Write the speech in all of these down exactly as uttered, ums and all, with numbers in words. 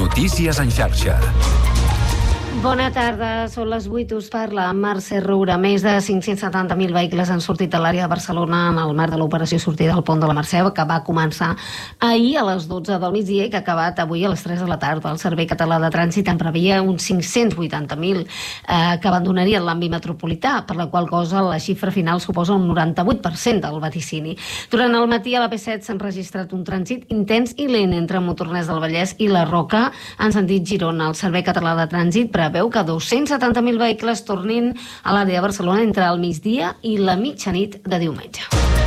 Notícies en xarxa. Bona tarda, són les vuit, us parla Mercè Roura. Més de cinc-cents setanta mil vehicles han sortit a l'àrea de Barcelona en el marc de l'operació sortida del pont de la Mercè, que va començar ahir a les dotze del migdia i que ha acabat avui a les tres de la tarda. El Servei Català de Trànsit en preveia uns cinc-cents vuitanta mil eh, que abandonarien l'àmbit metropolità, per la qual cosa la xifra final suposa un noranta-vuit per cent del vaticini. Durant el matí a la P set s'ha enregistrat un trànsit intens i lent entre Montornès del Vallès i la Roca en sentit Girona. El Servei Català de Trànsit preveu que dos-cents setanta mil vehicles tornin a l'àrea de Barcelona entre el migdia i la mitjanit de diumenge.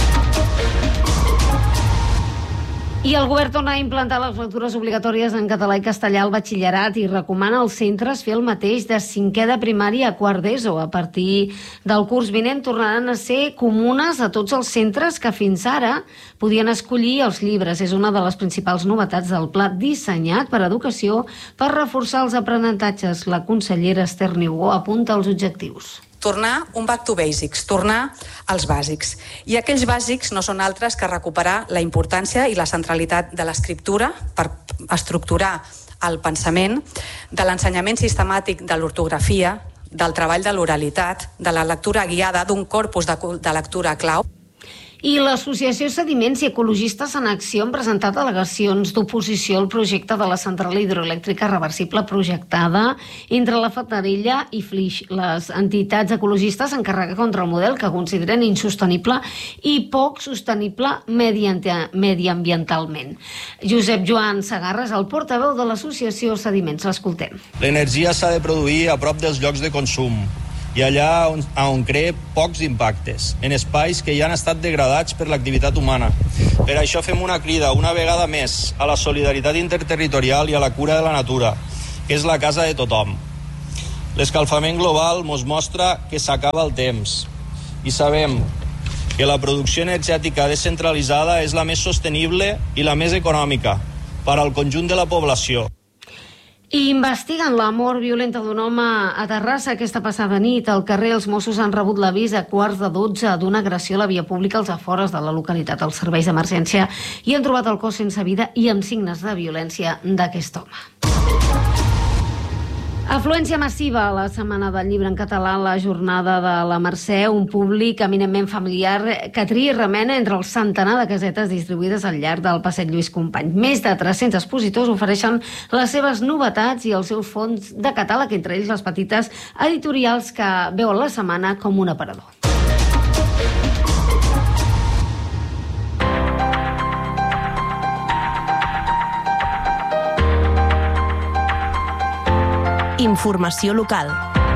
I el govern torna a implantar les lectures obligatòries en català i castellà al batxillerat i recomana als centres fer el mateix de cinquè de primària a quart d'ESO. A partir del curs vinent tornaran a ser comunes a tots els centres que fins ara podien escollir els llibres. És una de les principals novetats del pla dissenyat per Educació per reforçar els aprenentatges. La consellera Esther Niubó apunta als objectius. Tornar un back to basics, tornar als bàsics. I aquells bàsics no són altres que recuperar la importància i la centralitat de l'escriptura per estructurar el pensament, de l'ensenyament sistemàtic de l'ortografia, del treball de l'oralitat, de la lectura guiada, d'un corpus de, de lectura clau. I l'Associació Sediments i Ecologistes en Acció han presentat al·legacions d'oposició al projecte de la central hidroelèctrica reversible projectada entre la Fatarella i Flix. Les entitats ecologistes s'encarreguen contra el model que consideren insostenible i poc sostenible mediambientalment. Josep Joan Segarra és el portaveu de l'Associació Sediments. L'escoltem. L'energia s'ha de produir a prop dels llocs de consum i allà on, on crea pocs impactes, en espais que ja han estat degradats per l'activitat humana. Per això fem una crida, una vegada més, a la solidaritat interterritorial i a la cura de la natura, que és la casa de tothom. L'escalfament global mos mostra que s'acaba el temps i sabem que la producció energètica descentralitzada és la més sostenible i la més econòmica per al conjunt de la població. I investiguen la mort violenta d'un home a Terrassa aquesta passada nit. Al carrer els Mossos han rebut l'avís a quarts de dotze d'una agressió a la via pública als afores de la localitat. Els serveis d'emergència hi han trobat el cos sense vida i amb signes de violència d'aquest home. Afluència massiva a la Setmana del Llibre en català, la jornada de la Mercè, un públic eminentment familiar que tria i remena entre el centenar de casetes distribuïdes al llarg del passeig Lluís Companys. Més de tres-cents expositors ofereixen les seves novetats i els seus fons de catàleg, entre ells les petites editorials que veuen la setmana com un aparador. Informació local.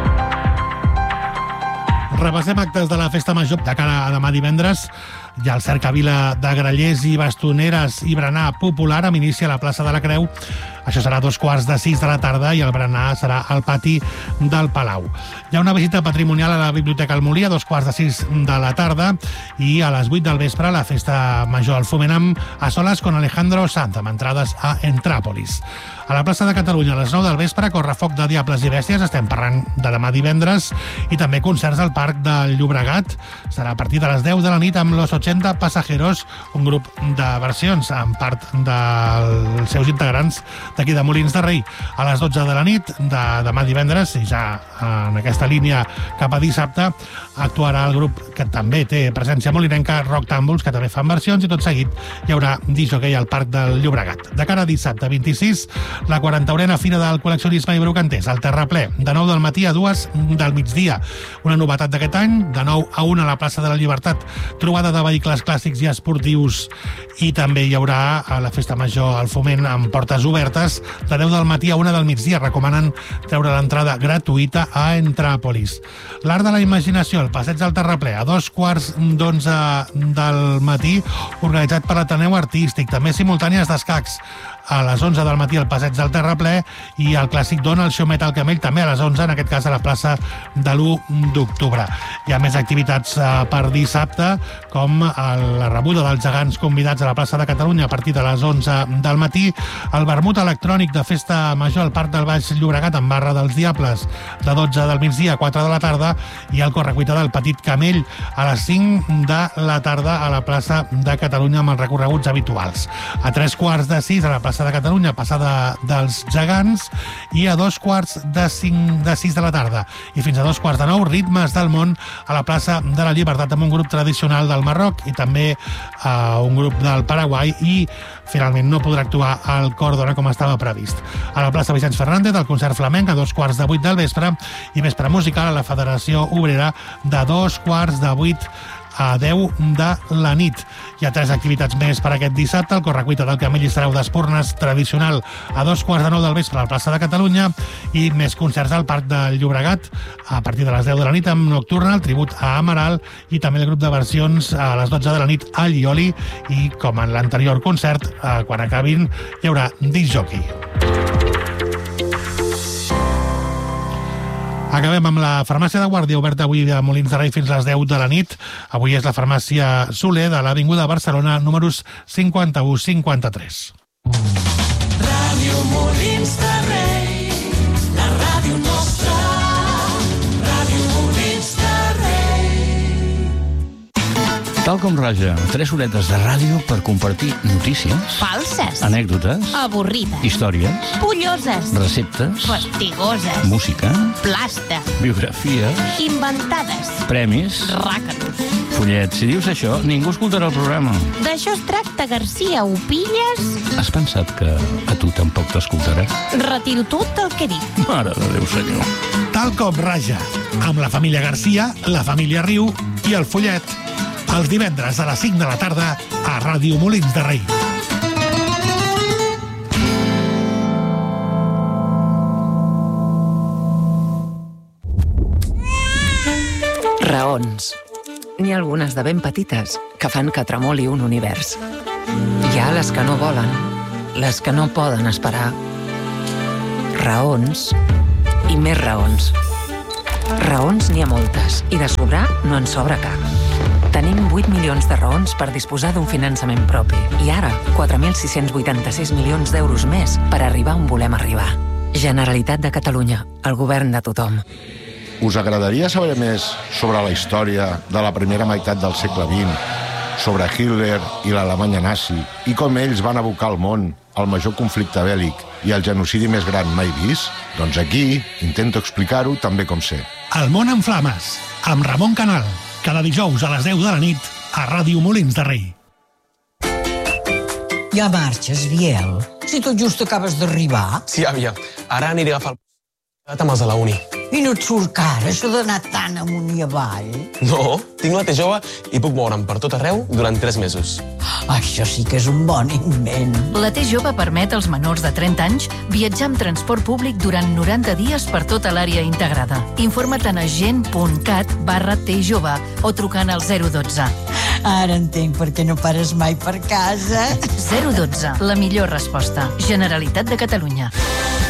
Repassem actes de la Festa Major de cara a demà divendres. Hi ha el cercavila de grallers i bastoneres i berenar popular amb inici a la plaça de la Creu. Això serà a dos quarts de sis de la tarda i el berenar serà al pati del Palau. Hi ha una visita patrimonial a la Biblioteca El Molí a dos quarts de sis de la tarda i a les vuit del vespre la Festa Major al Foment a soles con Alejandro Sanz, amb entrades a Entràpolis. A la plaça de Catalunya a les nou del vespre, correfoc de Diables i Bèsties, estem parlant de demà divendres, i també concerts al Parc del Llobregat. Serà a partir de les deu de la nit amb Los ochenta Pasajeros, un grup de versions en part dels seus integrants d'aquí de Molins de Rei. A les dotze de la nit de demà divendres, i ja en aquesta línia cap a dissabte, actuarà el grup que també té presència molinenca, Rock Tàmbols, que també fan versions, i tot seguit hi haurà disc-jockey al Parc del Llobregat. De cara a dissabte vint-i-sis, la quarantaunena Fira del Col·leccionisme i Brocanters, al Terraplè, de nou del matí a dues del migdia. Una novetat d'aquest any, de nou a una a la plaça de la Llibertat, trobada de vehicles clàssics i esportius, i també hi haurà a la Festa Major al Foment amb portes obertes, de deu del matí a una del migdia. Recomanen treure l'entrada gratuïta a Entràpolis. L'Art de la Imaginació, el passeig del Terraplè, a dos quarts d'onze del matí, organitzat per l'Ateneu Artístic. També simultànies d'escacs a les onze del matí al passeig del Terraplè i el clàssic Dona, el show Metal Camell, també a les onze, en aquest cas a la plaça de l'u d'octubre. Hi ha més activitats per dissabte, com la rebuda dels gegants convidats a la plaça de Catalunya a partir de les onze del matí, el vermut electrònic de Festa Major al Parc del Baix Llobregat amb barra dels Diables de dotze del migdia a quatre de la tarda, i el correcuita del Petit Camell a les cinc de la tarda a la plaça de Catalunya amb els recorreguts habituals. A tres quarts de sis a la plaça plaça de Catalunya, passada dels Gegants, i a dos quarts de cinc de sis de la tarda. I fins a dos quarts de nou, Ritmes del Món a la plaça de la Llibertat, amb un grup tradicional del Marroc i també eh, un grup del Paraguai, i finalment no podrà actuar al Còrdona com estava previst. A la plaça Vicenç Fernández, el concert flamenc a dos quarts de vuit del vespre, i vespre musical a la Federació Obrera de dos quarts de vuit a deu de la nit. Hi ha tres activitats més per aquest dissabte: el correcuita del Camell i Sarau d'Espurnes tradicional a dos quarts de nou del vespre a la plaça de Catalunya, i més concerts al Parc del Llobregat a partir de les deu de la nit amb Nocturna, el tribut a Amaral, i també el grup de versions a les dotze de la nit al Ioli, i com en l'anterior concert, eh, quan acabin hi haurà disc jockey. Acabem amb la farmàcia de guàrdia, oberta avui de Molins de Rei fins a les deu de la nit. Avui és la farmàcia Soler de l'Avinguda Barcelona, números cinquanta-u cinquanta-tres. Ràdio Molins de Rei, la ràdio nostra, Ràdio Molins de Rei. Tal com raja, tres horetes de ràdio per compartir notícies, Falses. anècdotes, Avorrides. històries, Polloses. receptes, Fastigoses. música, Plasta. biografies, Inventades. premis, Ràcatos. fullets. Si dius això, ningú escoltarà el programa. D'això es tracta, Garcia. Ho pilles? Has pensat que a tu tampoc t'escoltarà? Retiro tot el que dic. Mare de Déu, senyor. Tal com raja, amb la família Garcia, la família Riu i el Follet. Els divendres a les cinc de la tarda a Ràdio Molins de Rei. Raons. N'hi ha algunes de ben petites que fan que tremoli un univers. Hi ha les que no volen, les que no poden esperar. Raons i més raons. Raons n'hi ha moltes, i de sobrar no en sobra cap. Tenim vuit milions de raons per disposar d'un finançament propi. I ara, quatre mil sis-cents vuitanta-sis milions d'euros més per arribar on volem arribar. Generalitat de Catalunya, el govern de tothom. Us agradaria saber més sobre la història de la primera meitat del segle vint, sobre Hitler i l'Alemanya nazi, i com ells van abocar al món el major conflicte bèl·lic i el genocidi més gran mai vist? Doncs aquí intento explicar-ho també com sé. El món en flames, amb Ramon Canal, cada dijous a les deu de la nit a Ràdio Molins de Rei. Ja marxes, Biel? Si tot just acabes d'arribar. Sí, àvia. Ara aniré a agafar el... amb els de la uni. I no et surt car, això d'anar tan amunt i avall? No, tinc la T jove i puc moure'm per tot arreu durant tres mesos. Això sí que és un bon invent. La T jove permet als menors de trenta anys viatjar amb transport públic durant noranta dies per tota l'àrea integrada. Informa't a gent.cat barra T jove o trucant al zero dotze. Ara entenc per què no pares mai per casa. zero dotze, la millor resposta. Generalitat de Catalunya.